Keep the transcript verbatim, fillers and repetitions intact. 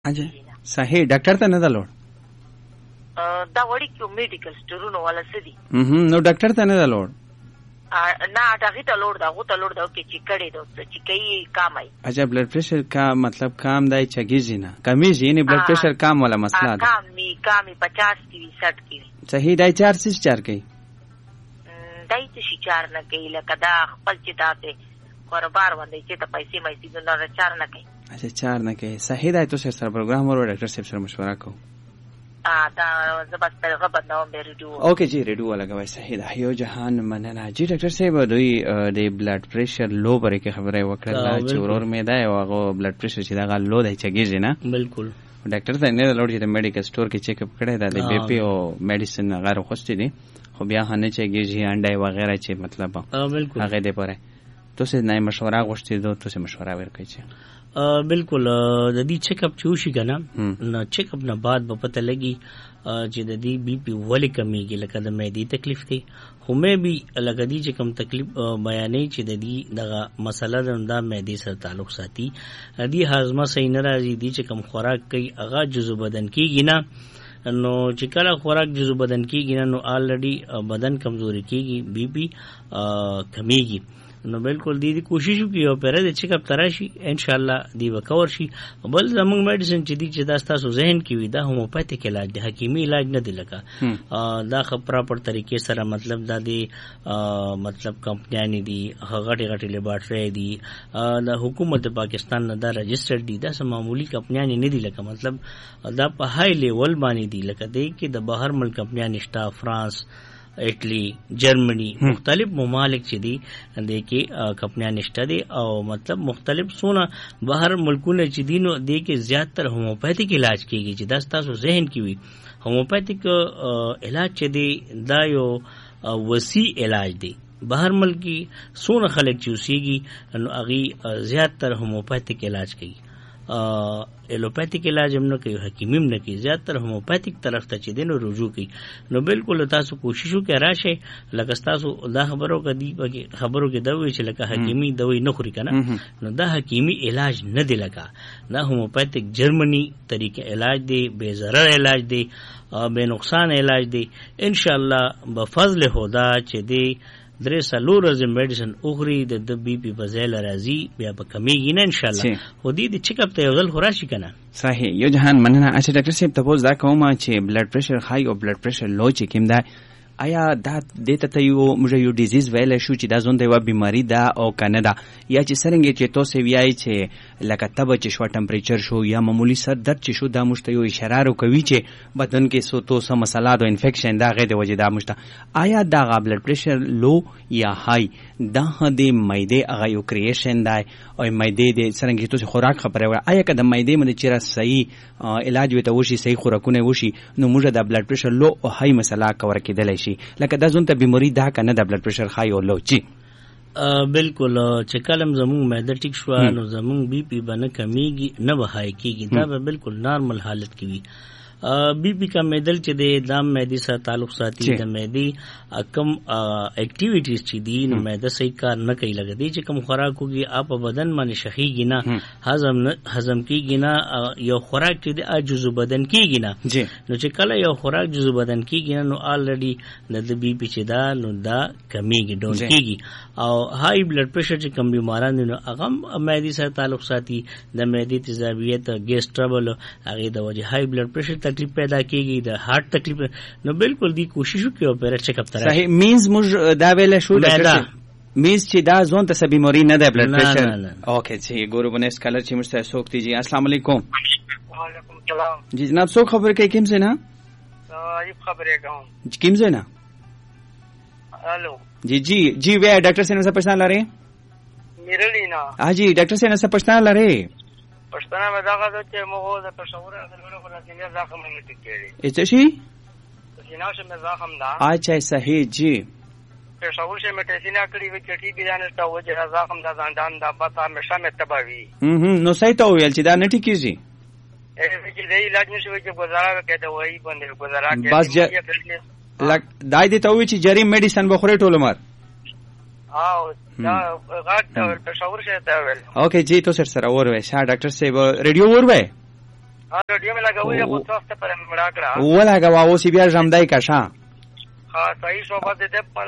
اجه صحیح ډاکټر ته نه دلوړ دا وړي کې میډیکل سټورونو والا سدي هم نو ډاکټر ته نه دلوړ نه هغه ته لوړ دا هغه ته لوړ دا چې کړي دا چې کوي کام ای اجه بلډ پریشر کا مطلب کام دای چګیږي نه کمیږي یعنی بلډ پریشر کام ولا مسله ده کام می کام پچاس کی سठ کی صحیح دای چار سیس چار کوي دای چې چار نه کوي لکه دا خپل چې تاسو کاروبار باندې چې ته پیسې مې دې نه چار نه کوي اچھا چار نه کوي صحیح دای تو سره پروګرام ورو ډاکټر صاحب سره مشوره کو ا دا زبست پیغه بدنو مې ریډیو اوکے جی ریډیو لګوي صحیح ده یو جهان مننه جی ډاکټر صاحب دوی د بلډ پریشر لو بره کې خبره وکړه چې ورور مې ده او هغه بلډ پریشر چې دا لو دی چګیږي نه بالکل ډاکټر ته نه لوړ چې د میډیکل سٹور کې چیک اپ کړی دا د بی پی او میډیسن غیر خوستي دي خو بیا هنه چګیږي انډای وغیرہ چې مطلب بالکل هغه دی پره تو سه نه مشوره غوښتي دو تو سه مشوره ورکړي چې بالکل د دې چیک اپ چوشي کنه نو چیک اپ نه بعد به پته لګي چې د دې بی پی ولې کمیږي لکه د معدې تکلیف دی خو مې به لکه دې چې کوم تکلیف بیانې چې د دې دغه مسله د معدې سره تعلق ساتي دې هاضمه صحیح نه راځي دې چې کوم خوراک کوي هغه جزء بدن کېږي نه نو چې کله خوراک جزء بدن کېږي نه نو آلریډي بدن کمزوري کېږي بی پی کمیږي نو بالکل دی دی کوشش وکړي او پیره د چیک اپ تراشي ان شاء الله دی وکور شي بل زموږ میډیسن چې دی چې دا تاسو ذهن کې وي دا هوموپاتیک علاج دی حکیمي علاج نه دی لکه دا خ پراپر طریقې سره مطلب دا دی مطلب کمپنیانی دي غټي غټي لیبارټری دي د حکومت پاکستان نه دا رجسټرډ دي دا سم معمولی کمپنیانی نه دي لکه مطلب دا په های لیول باندې دي لکه دی کې د بهر ملک کمپنیانی شتا فرانس اټلی جرمنی مختلف ممالک چې دي د کې کمپنیان نشته دي او مطلب مختلف سونه بهر ملکونه چې دي نو د کې زیاتره هوموپاتیک علاج کیږي چې دا تاسو ذهن کې وي هوموپاتیک علاج چې دی دا یو وسیع علاج دی بهر ملکی سونه خلک چې اوسېږي نو هغه زیاتره هوموپاتیک علاج کوي ایلوپاتیک علاج هم نه کوي حکیمي هم نه کوي زیاتره هوموپاتیک طرف ته چې دی نو رجوع کوي نو بالکل تاسو کوشش وکړئ راشه لکه تاسو دا خبرو کدي خبرو کې دا وی چې لکه حکیمي دوی نه خوري کنه نو دا حکیمي علاج نه دی لکه دا هوموپاتیک جرمنی طریقه علاج دی بے ضرر علاج دی بے نقصان علاج دی ان شاء الله بفضل خدا چې دی درې سلور از میډیسن اوغري د بی پی په ځای راځي بیا به کمیږي نه ان شاء الله خو دې د چیک اپ ته یو ځل خوراشي کنه صحیح یو جهان مننه اچھا ډاکټر صاحب تاسو دا کومه چې بلډ پریشر های او بلډ پریشر لو چې کوم دا آیا دا د ته یو موږ یو ډیزیز ویل شو چې دا زون دی و بیماری دا او کنه دا یا چې څنګه چې تاسو ویای چې لکه تب چې شو ټمپریچر شو یا معمولی سر درد چې شو دا مشته یو اشاره کوي چې بدن کې سو تو سم مسله د انفیکشن دا غي د وجه دا مشته آیا دا بلډ پریشر لو یا های دا د معدې هغه یو کریشن دی او معدې د څنګه چې تاسو خوراک خبره وای آیا کله معدې باندې چیرې صحیح علاج وته وشي صحیح خوراکونه وشي نو موږ د بلډ پریشر لو او های مسله کور کېدلی شي لکه دا زون ته بیماری دا کنه د بلډ پریشر های او لو چی بالکل چې کلم زمون معده ټیک شو نو زمون بی پی باندې کمیږي نه وهای کیږي دا به بالکل نارمل حالت کې وي بی پی کا میدل چې د دام معدې سره تعلق ساتي د معدې کم اکټیویټیز چې دي نو معده صحیح کار نه کوي لګي دي چې کم خوراک کوي اپ بدن باندې شخیږي نه هضم هضم کیږي نه یو خوراک چې د جزء بدن کیږي نه نو چې کله یو خوراک جزء بدن کیږي نه نو الریډي د بی پی چې دا نو دا کمیږي ډون کیږي او های بلډ پریشر چې کم بیماران دي نو هغه معدې سره تعلق ساتي د معدې تیزابیت ګیس ټربل هغه د وجه های بلډ پریشر تکلیف پیدا کیږي د هارت تکلیف نو بالکل دی کوشش وکړو او پیره چیک اپ ترا صحیح مینز موږ دا ویل شو مینز چې دا زون ته بیماری نه ده بلډ پریشر اوکے چې ګورو بنس کلر چې مشته سوکتی جی السلام علیکم وعلیکم السلام جی جناب څوک خبر کوي کوم څه نه ایوب خبرې کوم کوم څه نه الو جی جی جی وی ډاکټر سے نه پوښتنه لري میرلینا ها جی ډاکټر سے نه پوښتنه لري پښتنه مې دا غواړم چې موږ د پښتور غلونو په نتیجه زخم مې تکړي اته شي سینه چې مې زخم دا اچھا صحیح جی پښتور چې مې تسینه کړی و چې ټی بیان ستا و چې زخم دا ځاندان دا پتا مې شمه تباوی هم نو صحیح ته ویل چې دا نه ټیکيږي اې چې دې علاج نشوي چې گزاره وکړه وای باندې گزاره کې بس لک دای دې ته وی چې جری میډیسن بخوري ټول عمر او دا غاټ پښور شه تا ویل اوکے جی تو سر سر اور وای شاه ډاکټر صاحب ریډیو اور وای ها رادیو مې لګوي خو تاسو ته پر مړه کړه ولا غوا اوس بیا ژوندۍ کا ښا ها صحیح شو بس دې